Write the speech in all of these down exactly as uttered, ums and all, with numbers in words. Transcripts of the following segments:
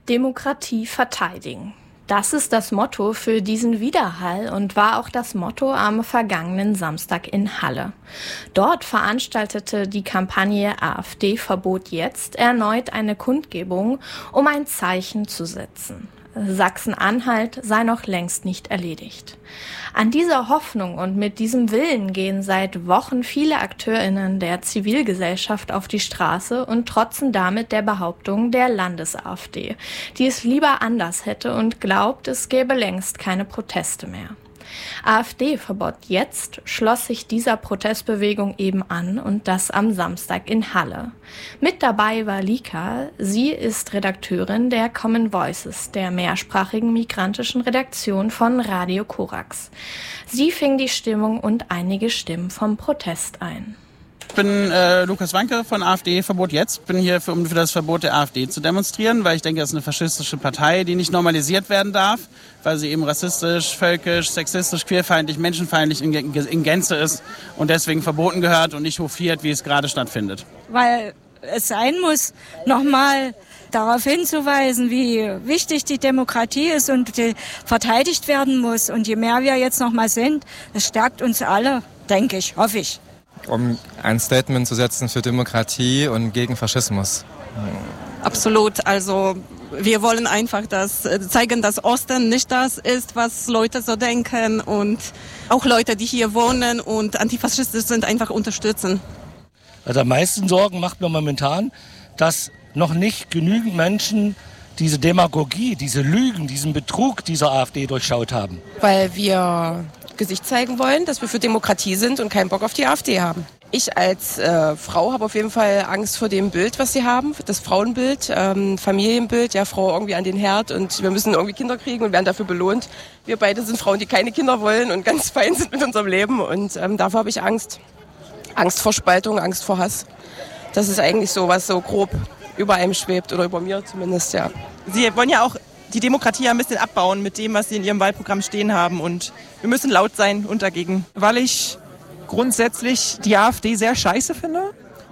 Demokratie verteidigen. Das ist das Motto für diesen Widerhall und war auch das Motto am vergangenen Samstag in Halle. Dort veranstaltete die Kampagne AfD Verbot jetzt erneut eine Kundgebung, um ein Zeichen zu setzen. Sachsen-Anhalt sei noch längst nicht erledigt. An dieser Hoffnung und mit diesem Willen gehen seit Wochen viele AkteurInnen der Zivilgesellschaft auf die Straße und trotzen damit der Behauptung der Landes-AfD, die es lieber anders hätte und glaubt, es gäbe längst keine Proteste mehr. AfD-Verbot jetzt schloss sich dieser Protestbewegung eben an und das am Samstag in Halle. Mit dabei war Lika, sie ist Redakteurin der Common Voices, der mehrsprachigen migrantischen Redaktion von Radio Korax. Sie fing die Stimmung und einige Stimmen vom Protest ein. Ich bin äh, Lukas Wanke von AfD Verbot jetzt. Bin hier, für, um für das Verbot der AfD zu demonstrieren, weil ich denke, das ist eine faschistische Partei, die nicht normalisiert werden darf, weil sie eben rassistisch, völkisch, sexistisch, queerfeindlich, menschenfeindlich in, in Gänze ist und deswegen verboten gehört und nicht hofiert, wie es gerade stattfindet. Weil es sein muss, nochmal darauf hinzuweisen, wie wichtig die Demokratie ist und die verteidigt werden muss. Und je mehr wir jetzt nochmal sind, das stärkt uns alle, denke ich, hoffe ich. Um ein Statement zu setzen für Demokratie und gegen Faschismus. Absolut. Also wir wollen einfach das zeigen, dass Osten nicht das ist, was Leute so denken und auch Leute, die hier wohnen und antifaschistisch sind, einfach unterstützen. Also am meisten Sorgen macht mir momentan, dass noch nicht genügend Menschen diese Demagogie, diese Lügen, diesen Betrug dieser AfD durchschaut haben. Weil wir Gesicht zeigen wollen, dass wir für Demokratie sind und keinen Bock auf die AfD haben. Ich als äh, Frau habe auf jeden Fall Angst vor dem Bild, was sie haben, das Frauenbild, ähm, Familienbild, ja, Frau irgendwie an den Herd und wir müssen irgendwie Kinder kriegen und werden dafür belohnt. Wir beide sind Frauen, die keine Kinder wollen und ganz fein sind mit unserem Leben und ähm, davor habe ich Angst. Angst vor Spaltung, Angst vor Hass. Das ist eigentlich so, was so grob über einem schwebt oder über mir zumindest, ja. Sie wollen ja auch die Demokratie ein bisschen abbauen mit dem, was sie in ihrem Wahlprogramm stehen haben. Und wir müssen laut sein und dagegen. Weil ich grundsätzlich die AfD sehr scheiße finde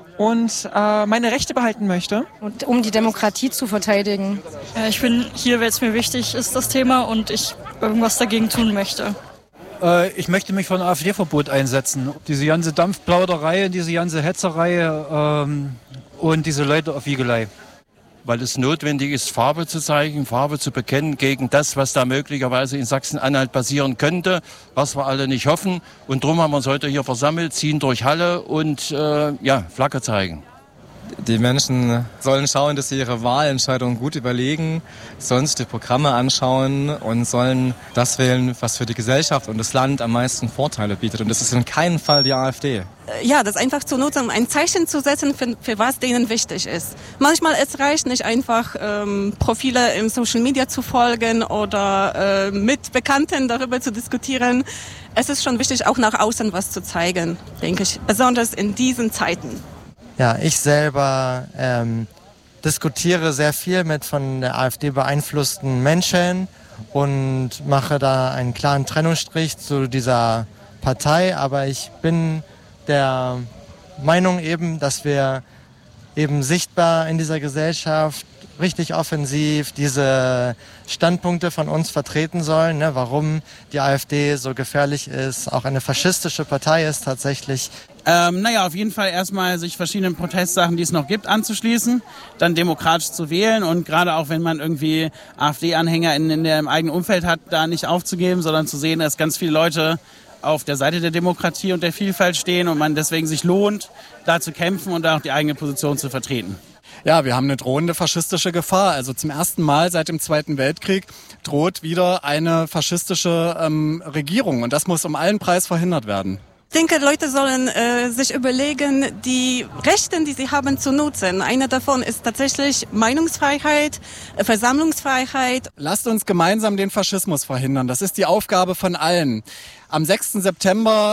und äh, meine Rechte behalten möchte. Und um die Demokratie zu verteidigen. Ich bin hier, weil es mir wichtig ist, das Thema, und ich irgendwas dagegen tun möchte. Äh, ich möchte mich für ein AfD-Verbot einsetzen. Diese ganze Dampfplauderei, diese ganze Hetzerei ähm, und diese Leute auf Wiegelei. Weil es notwendig ist, Farbe zu zeigen, Farbe zu bekennen gegen das, was da möglicherweise in Sachsen-Anhalt passieren könnte, was wir alle nicht hoffen. Und darum haben wir uns heute hier versammelt, ziehen durch Halle und äh, ja, Flagge zeigen. Die Menschen sollen schauen, dass sie ihre Wahlentscheidungen gut überlegen, sollen sich die Programme anschauen und sollen das wählen, was für die Gesellschaft und das Land am meisten Vorteile bietet. Und das ist in keinem Fall die AfD. Ja, das einfach zu nutzen, um ein Zeichen zu setzen, für, für was denen wichtig ist. Manchmal es reicht nicht einfach, ähm, Profile im Social Media zu folgen oder äh, mit Bekannten darüber zu diskutieren. Es ist schon wichtig, auch nach außen was zu zeigen, denke ich, besonders in diesen Zeiten. Ja, ich selber ähm, diskutiere sehr viel mit von der AfD beeinflussten Menschen und mache da einen klaren Trennungsstrich zu dieser Partei. Aber ich bin der Meinung eben, dass wir eben sichtbar in dieser Gesellschaft richtig offensiv diese Standpunkte von uns vertreten sollen, ne, warum die AfD so gefährlich ist, auch eine faschistische Partei ist tatsächlich. Ähm, naja, auf jeden Fall erstmal sich verschiedenen Protestsachen, die es noch gibt, anzuschließen, dann demokratisch zu wählen und gerade auch, wenn man irgendwie AfD-Anhänger in, in der, im eigenen Umfeld hat, da nicht aufzugeben, sondern zu sehen, dass ganz viele Leute auf der Seite der Demokratie und der Vielfalt stehen und man deswegen sich lohnt, da zu kämpfen und da auch die eigene Position zu vertreten. Ja, wir haben eine drohende faschistische Gefahr. Also zum ersten Mal seit dem Zweiten Weltkrieg droht wieder eine faschistische ähm, Regierung und das muss um allen Preis verhindert werden. Ich denke, Leute sollen äh, sich überlegen, die Rechte, die sie haben, zu nutzen. Eine davon ist tatsächlich Meinungsfreiheit, äh, Versammlungsfreiheit. Lasst uns gemeinsam den Faschismus verhindern. Das ist die Aufgabe von allen. Am sechsten September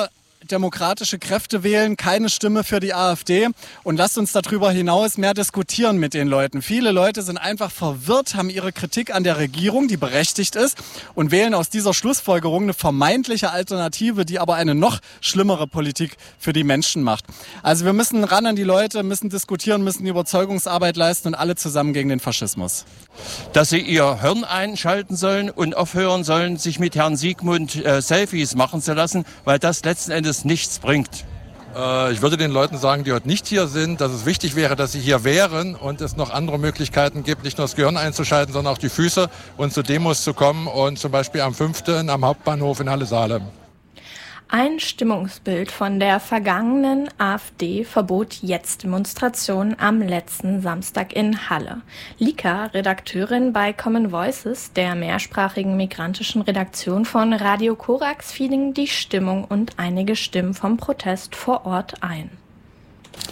demokratische Kräfte wählen, keine Stimme für die AfD. Und lasst uns darüber hinaus mehr diskutieren mit den Leuten. Viele Leute sind einfach verwirrt, haben ihre Kritik an der Regierung, die berechtigt ist, und wählen aus dieser Schlussfolgerung eine vermeintliche Alternative, die aber eine noch schlimmere Politik für die Menschen macht. Also wir müssen ran an die Leute, müssen diskutieren, müssen Überzeugungsarbeit leisten und alle zusammen gegen den Faschismus. Dass sie ihr Hirn einschalten sollen und aufhören sollen, sich mit Herrn Sigmund äh, Selfies machen zu lassen, weil das letzten Endes nichts bringt. Äh, ich würde den Leuten sagen, die heute nicht hier sind, dass es wichtig wäre, dass sie hier wären und es noch andere Möglichkeiten gibt, nicht nur das Gehirn einzuschalten, sondern auch die Füße und zu Demos zu kommen und zum Beispiel am fünften am Hauptbahnhof in Halle-Salem. Ein Stimmungsbild von der vergangenen AfD verbot jetzt Demonstrationen am letzten Samstag in Halle. Lika, Redakteurin bei Common Voices, der mehrsprachigen migrantischen Redaktion von Radio Korax, fielen die Stimmung und einige Stimmen vom Protest vor Ort ein.